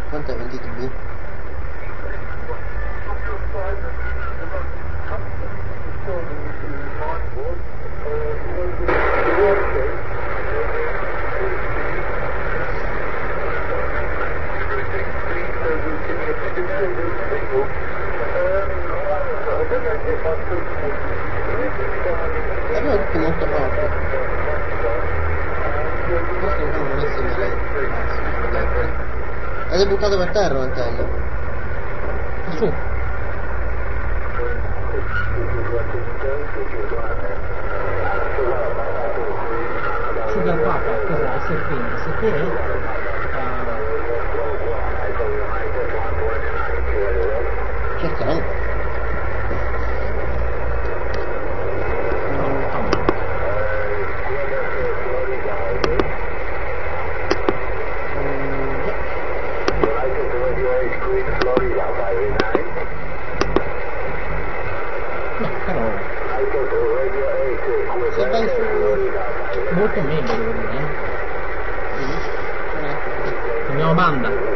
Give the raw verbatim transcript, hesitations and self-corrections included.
Quanto è venti giga? Avevo tutto molto forte. Questo non è simile. L'hai buttato per terra l'antenna? Su. Sugar Papa, cos'è? S P? S P è? Cercavo. Se vai su... Molto meglio devo dire, eh? Cambiamo banda.